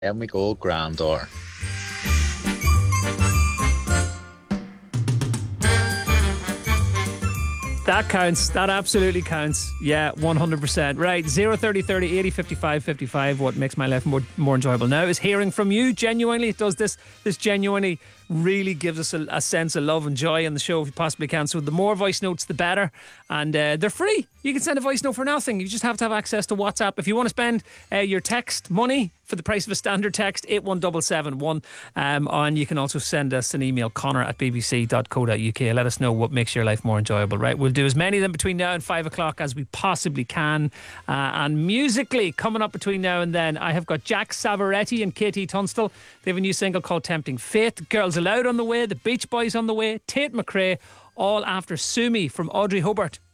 Down we go, Grandor. That counts. That absolutely counts. Yeah, 100%. Right, 03030 80 55 55. What makes my life more enjoyable now is hearing from you. Genuinely, it does this. This genuinely really gives us a sense of love and joy in the show if you possibly can. So the more voice notes, the better. And they're free. You can send a voice note for nothing. You just have to have access to WhatsApp. If you want to spend your text money for the price of a standard text, 81771. And you can also send us an email, connor@bbc.co.uk. Let us know what makes your life more enjoyable, right? We'll do as many of them between now and 5 o'clock as we possibly can. And musically, coming up between now and then, I have got Jack Savaretti and Katie Tunstall. They have a new single called Tempting Fate. Girls Aloud on the way, the Beach Boys on the way, Tate McRae, all after Sue Me from Audrey Hobart.